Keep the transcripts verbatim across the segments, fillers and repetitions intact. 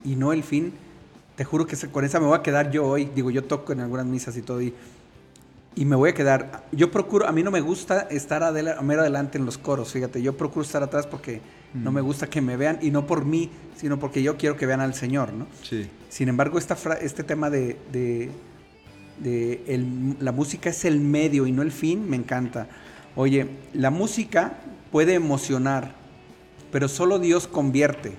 y no el fin. Te juro que con esa me voy a quedar yo hoy. Digo, yo toco en algunas misas y todo y, y me voy a quedar. Yo procuro, a mí no me gusta estar adela, mero adelante en los coros, fíjate. Yo procuro estar atrás porque mm. no me gusta que me vean y no por mí, sino porque yo quiero que vean al Señor, ¿no? Sí. Sin embargo, esta fra este tema de, de, de el, la música es el medio y no el fin, me encanta. Oye, la música puede emocionar, pero solo Dios convierte.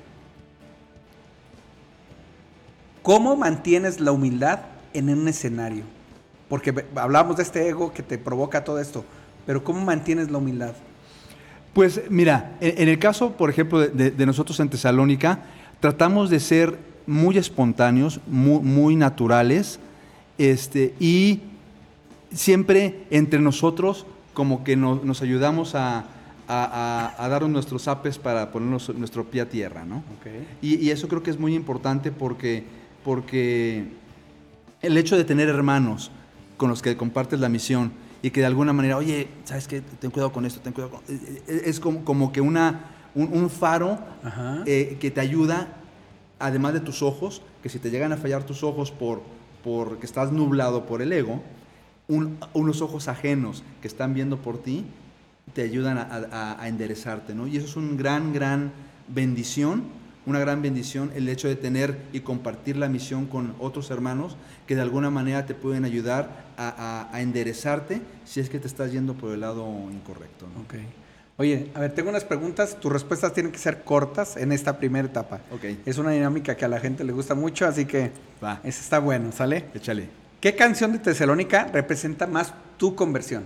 ¿Cómo mantienes la humildad en un escenario? Porque hablamos de este ego que te provoca todo esto, pero ¿cómo mantienes la humildad? Pues mira, en, en el caso, por ejemplo, de, de nosotros en Tesalónica, tratamos de ser muy espontáneos, muy, muy naturales, este, y siempre entre nosotros como que nos, nos ayudamos a, a, a, a darnos nuestros apes para ponernos nuestro pie a tierra, ¿no? Okay. Y, y eso creo que es muy importante porque, porque el hecho de tener hermanos con los que compartes la misión y que de alguna manera, oye, ¿sabes qué? Ten cuidado con esto, ten cuidado con... Es como, como que una, un, un faro eh, que te ayuda, además de tus ojos, que si te llegan a fallar tus ojos por, por que estás nublado por el ego, un, unos ojos ajenos que están viendo por ti, te ayudan a, a, a enderezarte, ¿no? Y eso es una gran, gran bendición, una gran bendición el hecho de tener y compartir la misión con otros hermanos que de alguna manera te pueden ayudar a, a, a enderezarte si es que te estás yendo por el lado incorrecto, ¿no? Okay. Oye, a ver, tengo unas preguntas, tus respuestas tienen que ser cortas en esta primera etapa. Okay. Es una dinámica que a la gente le gusta mucho, así que va. Eso está bueno, ¿sale? Échale. ¿Qué canción de Tesalónica representa más tu conversión?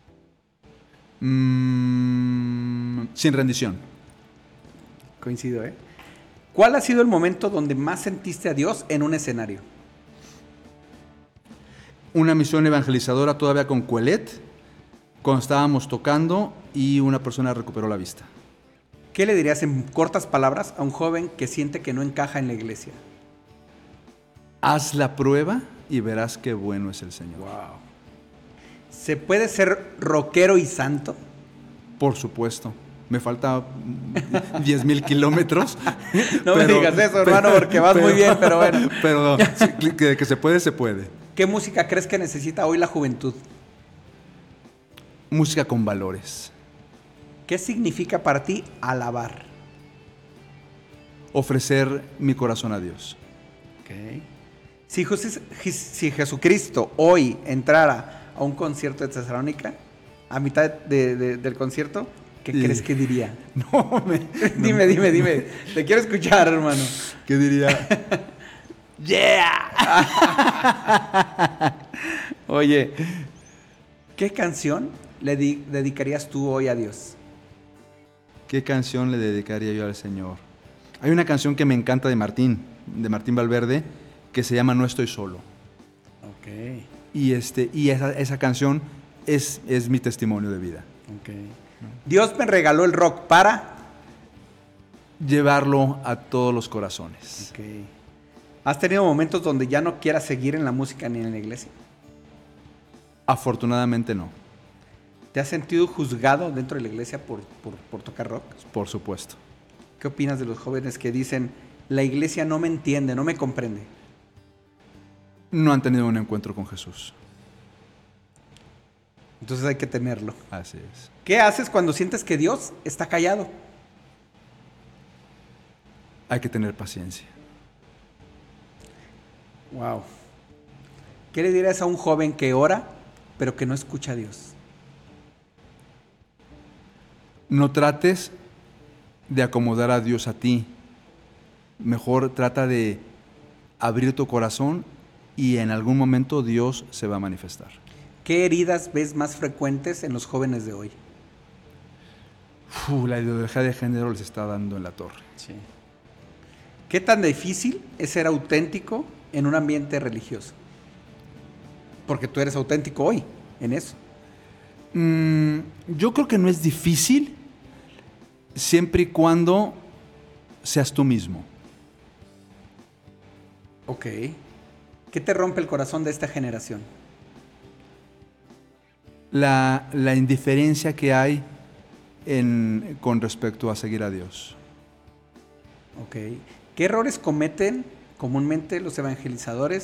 Mm, sin rendición. Coincido, ¿eh? ¿Cuál ha sido el momento donde más sentiste a Dios en un escenario? Una misión evangelizadora todavía con Coelet, cuando estábamos tocando y una persona recuperó la vista. ¿Qué le dirías en cortas palabras a un joven que siente que no encaja en la iglesia? Haz la prueba y verás qué bueno es el Señor. Wow. ¿Se puede ser rockero y santo? Por supuesto. Me falta diez mil kilómetros. No pero, me digas eso, hermano, pero, porque vas pero, muy bien, pero bueno. Pero que, que se puede, se puede. ¿Qué música crees que necesita hoy la juventud? Música con valores. ¿Qué significa para ti alabar? Ofrecer mi corazón a Dios. Okay. Si, José, si Jesucristo hoy entrara a un concierto de Tesalónica, a mitad de, de, del concierto, ¿qué sí. crees que diría? No, me, dime, no. dime, dime. Te quiero escuchar, hermano. ¿Qué diría? ¡Yeah! Oye, ¿qué canción le di- dedicarías tú hoy a Dios? ¿Qué canción le dedicaría yo al Señor? Hay una canción que me encanta de Martín, de Martín Valverde, que se llama No estoy solo. Ok. Y, este, y esa, esa canción es, es mi testimonio de vida. Okay. ¿No? Dios me regaló el rock para llevarlo a todos los corazones. Okay. ¿Has tenido momentos donde ya no quieras seguir en la música ni en la iglesia? Afortunadamente no. ¿Te has sentido juzgado dentro de la iglesia por, por, por tocar rock? Por supuesto. ¿Qué opinas de los jóvenes que dicen, la iglesia no me entiende, no me comprende? No han tenido un encuentro con Jesús. Entonces hay que tenerlo. Así es. ¿Qué haces cuando sientes que Dios está callado? Hay que tener paciencia. Wow. ¿Qué le dirías a un joven que ora, pero que no escucha a Dios? No trates de acomodar a Dios a ti. Mejor trata de abrir tu corazón y en algún momento Dios se va a manifestar. ¿Qué heridas ves más frecuentes en los jóvenes de hoy? Uf, la ideología de género les está dando en la torre. Sí. ¿Qué tan difícil es ser auténtico en un ambiente religioso? Porque tú eres auténtico hoy en eso. Mm, yo creo que no es difícil siempre y cuando seas tú mismo. Ok. ¿Qué te rompe el corazón de esta generación? La, la indiferencia que hay en, con respecto a seguir a Dios. Ok. ¿Qué errores cometen comúnmente los evangelizadores